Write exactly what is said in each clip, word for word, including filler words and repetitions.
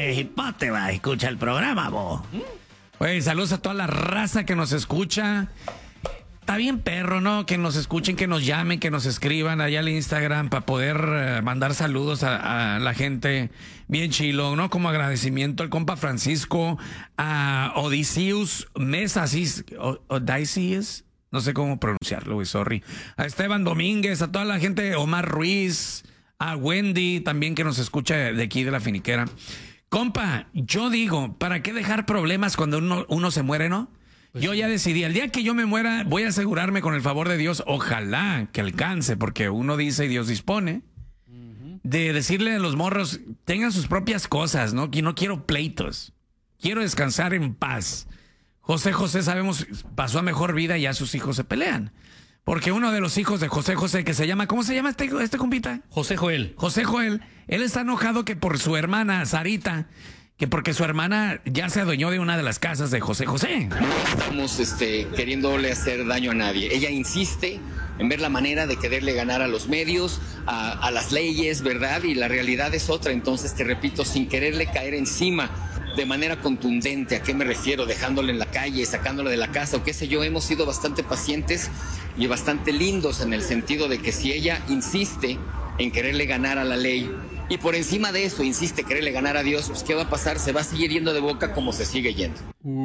de hipote, va, escucha el programa, vos. Oye, saludos a toda la raza que nos escucha. Está bien perro, ¿no? Que nos escuchen, que nos llamen, que nos escriban allá al Instagram para poder uh, mandar saludos a, a la gente. Bien chilo, ¿no? Como agradecimiento al compa Francisco, a Odysseus Mesa, Odysseus, no sé cómo pronunciarlo, güey, sorry. A Esteban Domínguez, a toda la gente, Omar Ruiz, a Wendy también que nos escucha de aquí de la Finiquera. Compa, yo digo, ¿para qué dejar problemas cuando uno, uno se muere, no? Pues yo sí. Ya decidí, el día que yo me muera, voy a asegurarme con el favor de Dios, ojalá que alcance, porque uno dice y Dios dispone, uh-huh. de decirle a los morros, tengan sus propias cosas, ¿no? Que no quiero pleitos, quiero descansar en paz. José José, sabemos, pasó a mejor vida y ya sus hijos se pelean. Porque uno de los hijos de José José, que se llama, ¿cómo se llama este, este compita? José Joel. José Joel, él está enojado que por su hermana, Sarita, que porque su hermana ya se adueñó de una de las casas de José José. Estamos este, queriéndole hacer daño a nadie. Ella insiste en ver la manera de quererle ganar a los medios, a, a las leyes, ¿verdad? Y la realidad es otra. Entonces, te repito, sin quererle caer encima de manera contundente, ¿a qué me refiero? Dejándole en la calle, sacándole de la casa o qué sé yo, hemos sido bastante pacientes y bastante lindos en el sentido de que si ella insiste en quererle ganar a la ley y por encima de eso insiste en quererle ganar a Dios, pues ¿qué va a pasar? Se va a seguir yendo de boca como se sigue yendo.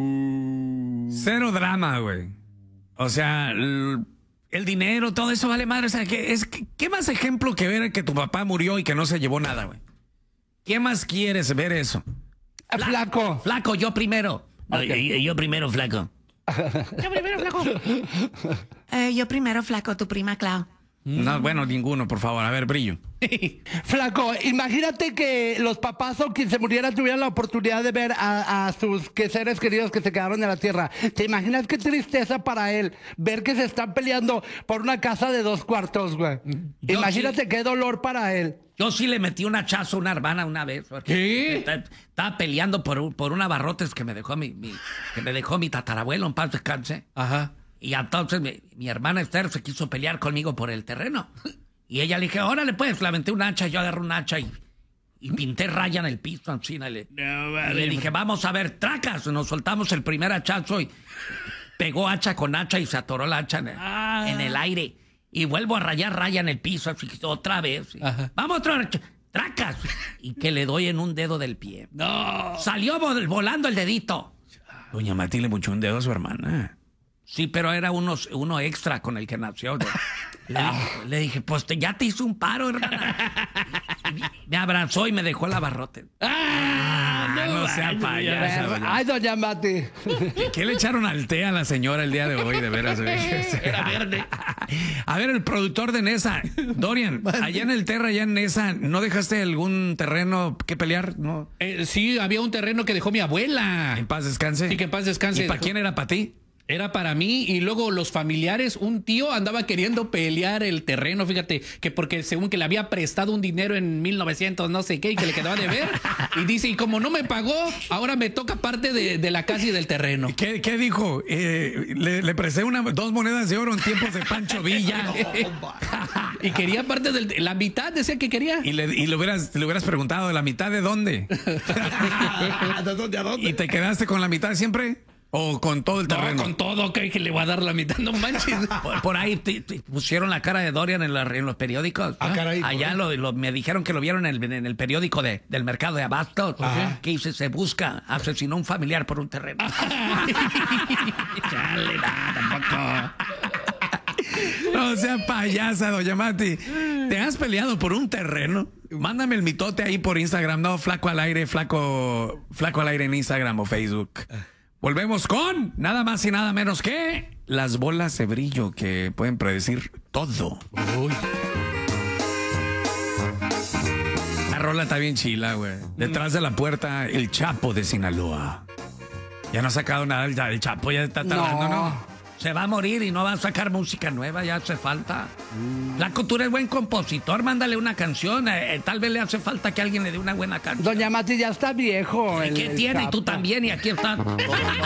Cero drama, güey. O sea, el, el dinero, todo eso vale madre. O sea, ¿qué, es, ¿qué más ejemplo que ver que tu papá murió y que no se llevó nada, güey? ¿Qué más quieres ver eso? Flaco. Flaco, flaco yo primero. Okay. Yo, yo primero, flaco. Yo primero, flaco. Eh, yo primero, flaco, tu prima, Clau. No, bueno, ninguno, por favor. A ver, Brillo. Flaco, imagínate que los papás o quien se muriera tuvieran la oportunidad de ver a, a sus que seres queridos que se quedaron en la tierra. ¿Te imaginas qué tristeza para él ver que se están peleando por una casa de dos cuartos, güey? Yo imagínate sí, qué dolor para él. Yo sí le metí un hachazo a una hermana una vez. ¿Qué? Estaba, estaba peleando por, por una abarrotes que me dejó mi, mi, que me dejó mi tatarabuelo, en paz descanse. Ajá. Y entonces mi, mi hermana Esther se quiso pelear conmigo por el terreno. Y ella le dije, órale pues, le aventé un hacha, yo agarré un hacha y, y pinté raya en el piso. Así, y le, no, vale. Y le dije, vamos a ver, tracas. Nos soltamos el primer hachazo y pegó hacha con hacha y se atoró la hacha en el, ah. en el aire. Y vuelvo a rayar raya en el piso, así otra vez. Vamos otra vez, tracas. Y que le doy en un dedo del pie. No. Salió volando el dedito. Doña Mati le puchó un dedo a su hermana. Sí, pero era uno, uno extra con el que nació. Le dije, le dije pues te, ya te hizo un paro, hermana. Me abrazó y me dejó el abarrote. ¡Ah! No, no sea payasa. Ay, doña Mati. ¿Qué, ¿Qué le echaron al té a la señora el día de hoy, de veras? Era verde. A ver, el productor de Nesa, Dorian, allá en el Terra, allá en Nesa, ¿no dejaste algún terreno que pelear? No. Eh, sí, había un terreno que dejó mi abuela. En paz descanse. Sí, que en paz descanse. ¿Y para quién era? ¿Para ti? Era para mí y luego los familiares, un tío andaba queriendo pelear el terreno, fíjate, que porque según que le había prestado un dinero en mil novecientos no sé qué y que le quedaba de ver y dice, y como no me pagó, ahora me toca parte de, de la casa y del terreno. ¿Qué, qué dijo? Eh, le, le presté una, dos monedas de oro en tiempos de Pancho Villa. Y quería parte de la mitad, decía que quería. Y le, y le, hubieras, le hubieras preguntado, ¿de la mitad de dónde? ¿De dónde a dónde? ¿Y te quedaste con la mitad siempre? ¿O con todo el terreno? No, con todo, que le voy a dar la mitad, no manches. Por, por ahí te, te pusieron la cara de Dorian en, la, en los periódicos. Ah, caray, allá lo, lo, me dijeron que lo vieron en el, en el periódico de, del mercado de Abastos. Ajá. Que dice, se busca, asesinó un familiar por un terreno. Chale, nada, tampoco. No sea payasa, doña Mati. ¿Te has peleado por un terreno? Mándame el mitote ahí por Instagram. No, flaco al aire, flaco, flaco al aire en Instagram o Facebook. Volvemos con nada más y nada menos que las bolas de brillo que pueden predecir todo. Uy. La rola está bien chila, güey. Detrás de la puerta, el Chapo de Sinaloa. Ya no ha sacado nada, el, el Chapo ya está tardando, ¿no? ¿no? Se va a morir y no va a sacar música nueva, ya hace falta. Mm. Flaco, tú eres buen compositor, mándale una canción. Eh, tal vez le hace falta que alguien le dé una buena canción. Doña Mati ya está viejo. ¿Y el, qué el tiene? Chapo. Y tú también, y aquí está.